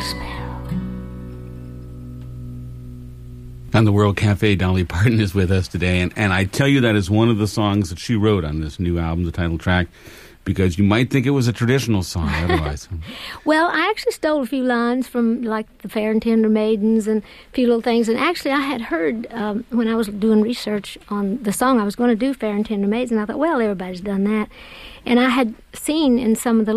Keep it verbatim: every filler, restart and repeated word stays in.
spell. On the World Cafe, Dolly Parton is with us today, and, and I tell you that is one of the songs that she wrote on this new album, the title track, because you might think it was a traditional song otherwise. Well, I actually stole a few lines from, like, the Fair and Tender Maidens and a few little things, and actually I had heard, um, when I was doing research on the song I was going to do, Fair and Tender Maidens, and I thought, well, everybody's done that. And I had seen in some of the